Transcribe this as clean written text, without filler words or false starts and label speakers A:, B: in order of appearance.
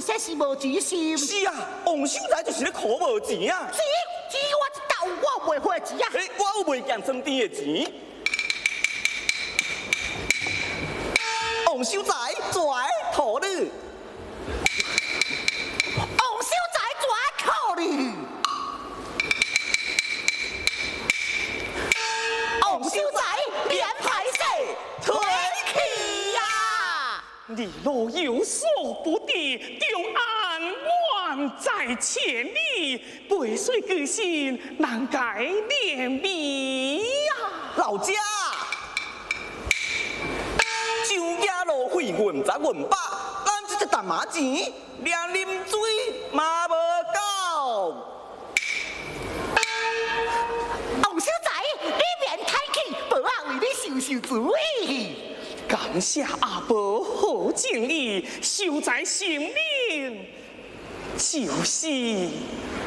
A: 实是无钱心。
B: 是啊，王秀才就是咧苦无钱啊。
A: 钱我一斗我袂花钱啊。
B: 我有袂见装甜的钱。王秀才拽土你。
A: 王秀才拽土你。王秀才连排水推起呀！
C: 你若有所不敌，定安远在千里，背水之心，难改连米呀！
B: 老家，酒家路费运十运百，咱这只淡马钱，连啉水嘛无够。
A: 王秀才，你免太气，保阿为你受罪。
C: 感谢阿伯好敬意，秀才性命就是。